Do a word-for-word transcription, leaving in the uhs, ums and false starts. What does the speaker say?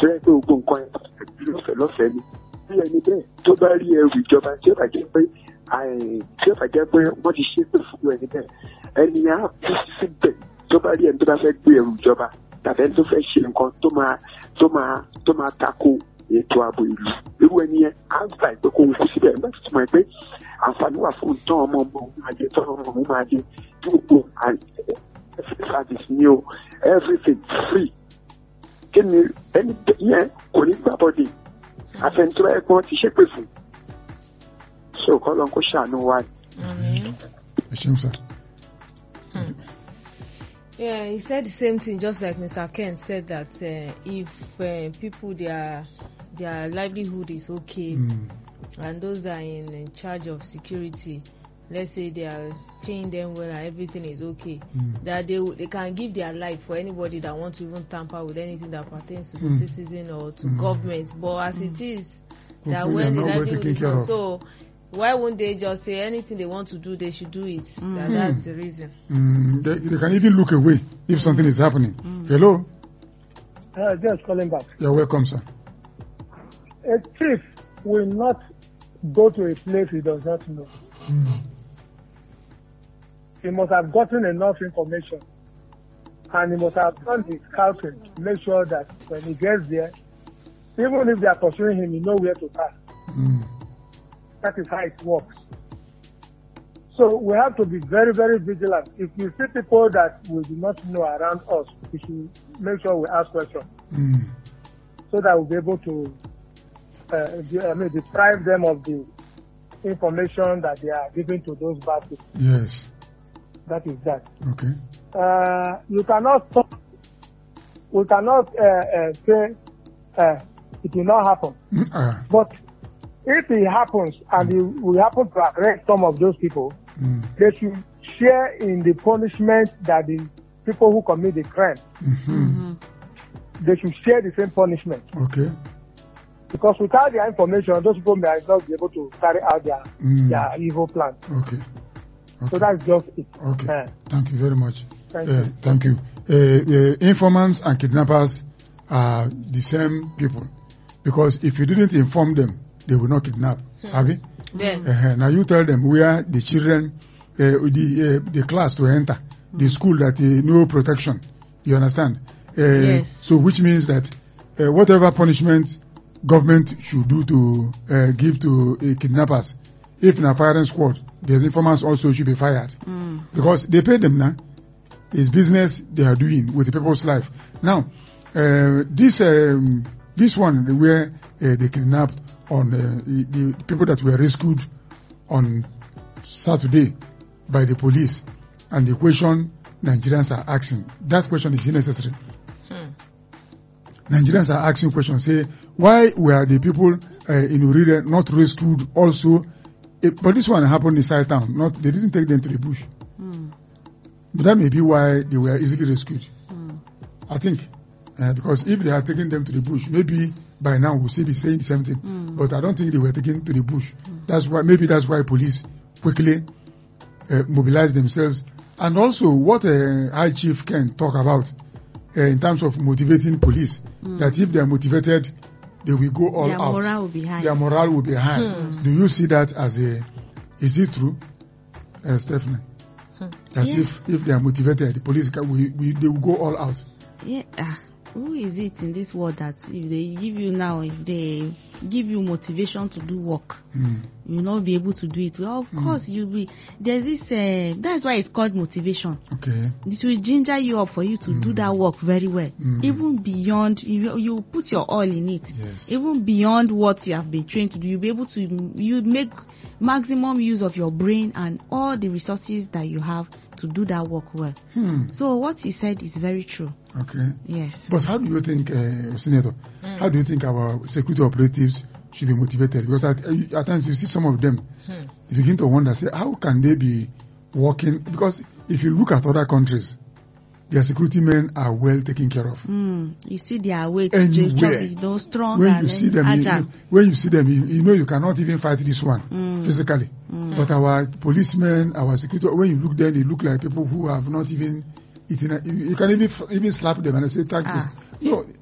tó yẹ pé gbogbo nǹkan lọ́fẹ̀ẹ́ lọ́fẹ̀ẹ́ ni bí ẹni bẹ́ẹ̀ tó bá rí ẹrù ìjọba tí ó bá jẹ́ pé tí ó bá jẹ́ pé wọ́n ti ṣépè fún ẹni bẹ́ẹ̀ ẹni á kú síbẹ̀ tó bá rí ẹni tó bá fẹ́ gbé ẹrù ìjọba tàbí ẹni tó fẹ́ ṣe nǹkan tó máa tó máa tó máa tako ètò ààbò ìlú irú ẹni yẹn á gbà pé kó ń kú síbẹ̀ nígbà tó mọ̀ pé àǹfààní wà fún tán ọmọ ọmọ òun máa jẹ tán ọmọ òun máa jẹ gbogbo service ni o everything free kí ni ẹni yẹn kò ní gbà bọ́dì àfẹnitọ́ ẹ̀gbọ́n ti ṣépè fún so kọ́ ló ń kó ṣàánú wa. ẹ ṣeun sir. Yeah, he said the same thing, just like Mister Ken said that uh, if uh, people their their livelihood is okay, mm. and those that are in, in charge of security, let's say they are paying them well and everything is okay, mm. that they they can give their life for anybody that wants to even tamper with anything that pertains to mm. the citizen or to mm. government. But as mm. it is, that okay, when the livelihood is not, so why won't they just say anything they want to do, they should do it? Mm. That, that's the reason. Mm. They, they can even look away if something is happening. Mm. Hello? Uh, just calling back. You're welcome, sir. A thief will not go to a place he does not know. Mm. He must have gotten enough information, and he must have done his scouting to make sure that when he gets there, even if they are pursuing him, he knows where to pass. Mm. That is how it works. So we have to be very, very vigilant. If you see people that we do not know around us, we should make sure we ask questions mm. so that we'll be able to uh, I mean, deprive them of the information that they are giving to those bad people. Yes. That is that. Okay. Uh, you cannot stop. We cannot uh, uh, say uh, it will not happen. Uh. But if it happens and it, we happen to arrest some of those people, mm. they should share in the punishment that the people who commit the crime. Mm-hmm. Mm-hmm. They should share the same punishment. Okay. Because without their information, those people may not be able to carry out their mm. their evil plan. Okay. Okay. So that's just it. Okay. Uh, thank you very much. Thank uh, you. Thank you. Uh, uh, informants and kidnappers are the same people. Because if you didn't inform them, they will not kidnap. Hmm. Abi? Yeah. Uh, now you tell them where the children, uh, the uh, the class to enter, hmm. the school that uh, no protection. You understand? Uh, yes. So which means that uh, whatever punishment government should do to uh, give to uh, kidnappers, if in a firing squad, the informants also should be fired. Mm. Because they pay them now. It's business they are doing with the people's life. Now, uh, this um, this one where uh, they kidnapped on uh, the, the people that were rescued on Saturday by the police, and the question Nigerians are asking, that question is unnecessary. Hmm. Nigerians are asking questions, say, why were the people uh, in Urire not rescued also? It, but this one happened inside town. Not, they didn't take them to the bush. Mm. But that may be why they were easily rescued. Mm. I think. Uh, because if they had taken them to the bush, maybe by now we'll still be saying the same thing. Mm. But I don't think they were taken to the bush. Mm. That's why, maybe that's why police quickly uh, mobilized themselves. And also what uh, High Chief can talk about uh, in terms of motivating police, mm. that if they are motivated, they will go all Their out. Morale will be high. Their morale will be high. Hmm. Do you see that as a, is it true, uh, Stephanie? Hmm. That yeah. if, if they are motivated, the police, can, we, we, they will go all out. Yeah. Uh, who is it in this world that if they give you now, if they give you motivation to do work, mm. you will not be able to do it? Well, of mm. course you will. There's this, uh, that's why it's called motivation. Okay. It will ginger you up for you to mm. do that work very well. Mm. Even beyond, you, you put your all in it. Yes. Even beyond what you have been trained to do, you'll be able to, you make maximum use of your brain and all the resources that you have to do that work well. Hmm. So what he said is very true. Okay. Yes. But how do you think, uh, Senator, mm. how do you think our security operatives should be motivated? Because at, at times you see some of them, hmm. you begin to wonder, say, how can they be working? Because if you look at other countries, their security men are well taken care of. Mm. You see their weight, anywhere. You know, strong when and you see them, you, when you see them, you, you know you cannot even fight this one mm. physically. Mm. But our policemen, our security, when you look there, they look like people who have not even eaten. You can even even slap them and say thank ah. you. No.